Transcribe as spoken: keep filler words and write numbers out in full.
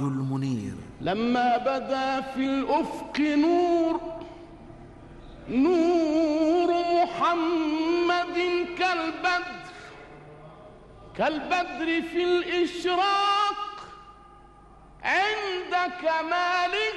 المنير. لما بدا في الأفق نور نور محمد كالبدر كالبدر في الإشراق عند كمال